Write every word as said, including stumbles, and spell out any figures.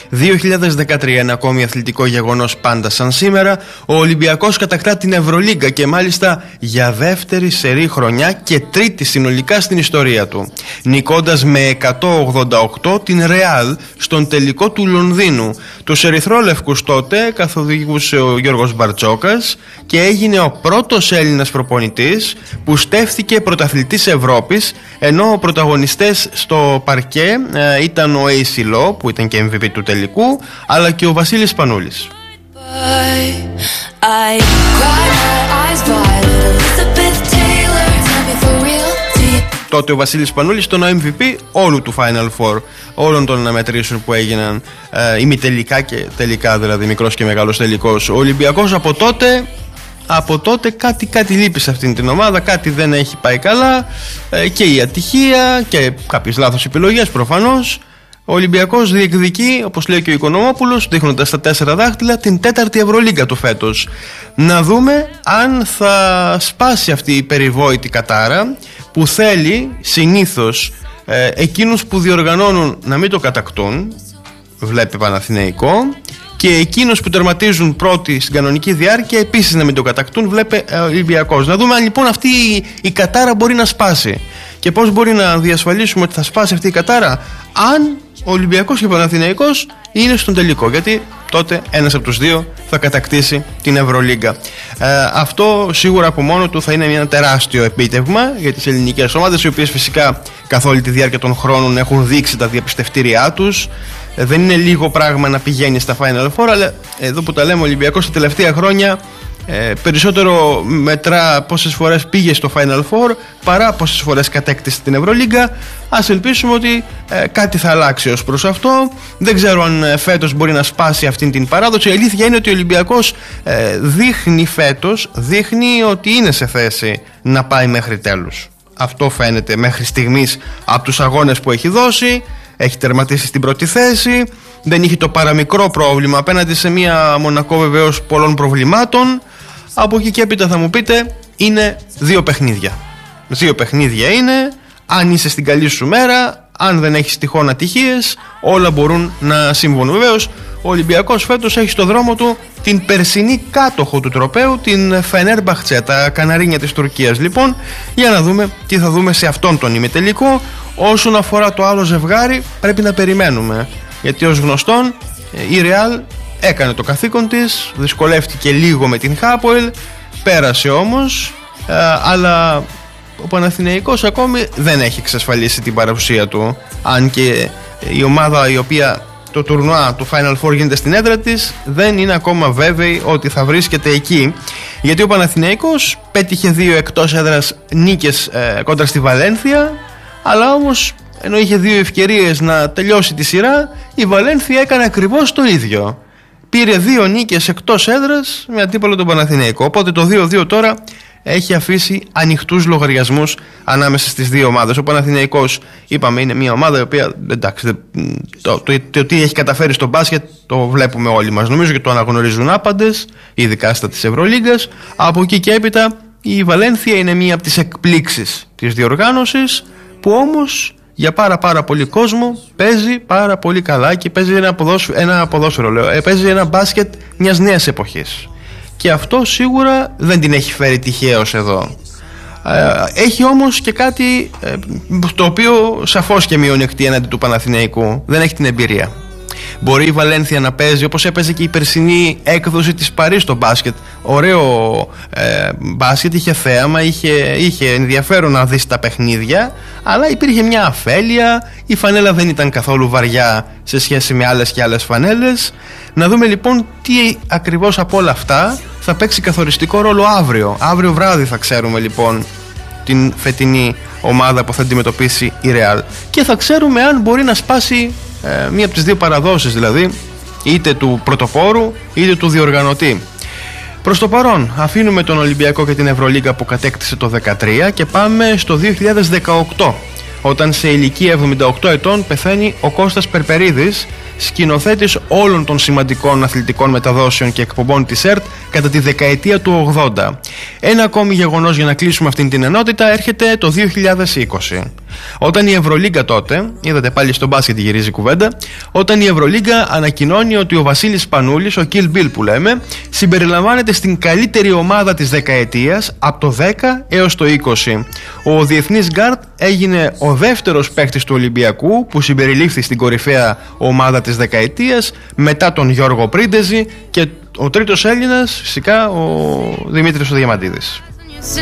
δύο χιλιάδες δεκατρία, ένα ακόμη αθλητικό γεγονός πάντα σαν σήμερα. Ο Ολυμπιακός κατακτά την Ευρωλίγκα και μάλιστα για δεύτερη σερί χρονιά και τρίτη συνολικά στην ιστορία του, νικώντας με εκατόν ογδόντα οκτώ την Ρεάλ στον τελικό του Λονδίνου. Τους ερυθρόλευκους τότε καθοδηγούσε ο Γιώργος Μπαρτσόκας και έγινε ο πρώτος Έλληνας προπονητής που στέφθηκε πρωταθλητής Ευρώπης, ενώ ο πρωταγωνιστές στο παρκέ ε, ήταν ο Έισιλο που ήταν και εμ βι πι του τελικού, αλλά και ο Βασίλης Πανούλης. Τότε ο Βασίλης Πανούλης ήταν ο εμ βι πι όλου του Final Four, όλων των αναμετρήσεων που έγιναν, ε, ημιτελικά και τελικά, δηλαδή μικρός και μεγάλος τελικός. Ο Ολυμπιακός από τότε, από τότε κάτι, κάτι λείπει σε αυτήν την ομάδα, κάτι δεν έχει πάει καλά, ε, και η ατυχία και κάποιες λάθος επιλογές προφανώς. Ο Ολυμπιακός διεκδικεί, όπως λέει και ο Οικονομόπουλος, δείχνοντας τα τέσσερα δάχτυλα, την τέταρτη Ευρωλίγκα του φέτος. Να δούμε αν θα σπάσει αυτή η περιβόητη κατάρα που θέλει συνήθως ε, εκείνους που διοργανώνουν να μην το κατακτούν, βλέπει Παναθηναϊκό, και εκείνους που τερματίζουν πρώτοι στην κανονική διάρκεια επίσης να μην το κατακτούν, βλέπει ε, Ολυμπιακός. Να δούμε αν λοιπόν αυτή η, η κατάρα μπορεί να σπάσει και πώς μπορεί να διασφαλίσουμε ότι θα σπάσει αυτή η κατάρα, αν ο Ολυμπιακός και ο Παναθηναϊκός είναι στον τελικό, γιατί τότε ένας από τους δύο θα κατακτήσει την Ευρωλίγκα. Ε, αυτό σίγουρα από μόνο του θα είναι ένα τεράστιο επίτευγμα για τις ελληνικές ομάδες, οι οποίες φυσικά καθ' όλη τη διάρκεια των χρόνων έχουν δείξει τα διαπιστευτήριά τους. Ε, δεν είναι λίγο πράγμα να πηγαίνει στα Final Four, αλλά εδώ που τα λέμε, ο Ολυμπιακός τα τελευταία χρόνια Ε, περισσότερο μετρά πόσες φορές πήγε στο Final Four παρά πόσες φορές κατέκτησε την Ευρωλίγκα. Ας ελπίσουμε ότι ε, κάτι θα αλλάξει ως προς αυτό. Δεν ξέρω αν ε, φέτος μπορεί να σπάσει αυτή την παράδοση. Η αλήθεια είναι ότι ο Ολυμπιακός ε, δείχνει φέτος, δείχνει ότι είναι σε θέση να πάει μέχρι τέλους. Αυτό φαίνεται μέχρι στιγμής από τους αγώνες που έχει δώσει. Έχει τερματίσει στην πρώτη θέση. Δεν είχε το παραμικρό πρόβλημα απέναντι σε μια Μονακό βεβαίως πολλών προβλημάτων. Από εκεί και έπειτα θα μου πείτε, είναι δύο παιχνίδια. Δύο παιχνίδια είναι. Αν είσαι στην καλή σου μέρα, αν δεν έχεις τυχόν ατυχίες, όλα μπορούν να συμβούν. Βεβαίως, ο Ολυμπιακός φέτος έχει στο δρόμο του την περσινή κάτοχο του τροπαίου, την Φενέρμπαχτσε, τα Καναρίνια της Τουρκίας. Λοιπόν, για να δούμε τι θα δούμε σε αυτόν τον ημιτελικό. Όσον αφορά το άλλο ζευγάρι, πρέπει να περιμένουμε. Γιατί ως γνωστόν, η Ρεάλ έκανε το καθήκον της, δυσκολεύτηκε λίγο με την Χάποελ, πέρασε όμως, ε, αλλά ο Παναθηναϊκός ακόμη δεν έχει εξασφαλίσει την παρουσία του, αν και η ομάδα η οποία το τουρνουά του Final Four γίνεται στην έδρα της δεν είναι ακόμα βέβαιη ότι θα βρίσκεται εκεί, γιατί ο Παναθηναϊκός πέτυχε δύο εκτός έδρας νίκες ε, κόντρα στη Βαλένθια, αλλά όμως ενώ είχε δύο ευκαιρίες να τελειώσει τη σειρά, η Βαλένθια έκανε ακριβώς το ίδιο. Πήρε δύο νίκες εκτός έδρας με αντίπαλο τον Παναθηναϊκό. Οπότε το δύο δύο τώρα έχει αφήσει ανοιχτούς λογαριασμούς ανάμεσα στις δύο ομάδες. Ο Παναθηναϊκός, είπαμε, είναι μια ομάδα η οποία, εντάξει, το, το, το, το τι έχει καταφέρει στο μπάσκετ το βλέπουμε όλοι μας. Νομίζω και το αναγνωρίζουν άπαντες, ειδικά στα της Ευρωλίγκας. Από εκεί και έπειτα η Βαλένθια είναι μια από τις εκπλήξεις της διοργάνωσης, που όμως για πάρα πάρα πολύ κόσμο παίζει πάρα πολύ καλά και παίζει ένα ποδόσφαιρο, ένα ποδόσφαιρο λέω, παίζει ένα μπάσκετ μιας νέας εποχής. Και αυτό σίγουρα δεν την έχει φέρει τυχαίως εδώ. Έχει όμως και κάτι το οποίο σαφώς και μειονεκτεί έναντι του Παναθηναϊκού. Δεν έχει την εμπειρία. Μπορεί η Βαλένθια να παίζει όπως έπαιζε και η περσινή έκδοση της Παρί στο μπάσκετ. Ωραίο ε, μπάσκετ, είχε θέαμα, είχε, είχε ενδιαφέρον να δεις τα παιχνίδια, αλλά υπήρχε μια αφέλεια, η φανέλα δεν ήταν καθόλου βαριά σε σχέση με άλλες και άλλες φανέλες. Να δούμε λοιπόν τι ακριβώς από όλα αυτά θα παίξει καθοριστικό ρόλο αύριο. Αύριο βράδυ θα ξέρουμε λοιπόν την φετινή ομάδα που θα αντιμετωπίσει η Real και θα ξέρουμε αν μπορεί να σπάσει ε, μία από τις δύο παραδόσεις, δηλαδή είτε του πρωτοπόρου είτε του διοργανωτή. Προς το παρόν αφήνουμε τον Ολυμπιακό και την Ευρωλίγκα που κατέκτησε το δεκατρία και πάμε στο δύο χιλιάδες δεκαοκτώ, όταν σε ηλικία εβδομήντα οκτώ ετών πεθαίνει ο Κώστας Περπερίδης, σκηνοθέτης όλων των σημαντικών αθλητικών μεταδόσεων και εκπομπών της ΕΡΤ κατά τη δεκαετία του ογδόντα. Ένα ακόμη γεγονός για να κλείσουμε αυτήν την ενότητα έρχεται το δύο χιλιάδες είκοσι. Όταν η Ευρωλίγκα τότε, είδατε πάλι στο μπάσκετ γυρίζει κουβέντα, όταν η Ευρωλίγκα ανακοινώνει ότι ο Βασίλης Σπανούλης, ο Kill Bill που λέμε, συμπεριλαμβάνεται στην καλύτερη ομάδα της δεκαετίας από το δέκα έως το είκοσι. Ο διεθνής γκάρτ έγινε ο δεύτερος παίκτης του Ολυμπιακού που συμπεριλήφθη στην κορυφαία ομάδα της δεκαετίας μετά τον Γιώργο Πρίντεζη, και ο τρίτος Έλληνας φυσικά ο Δημήτρης ο Διαμαντίδης.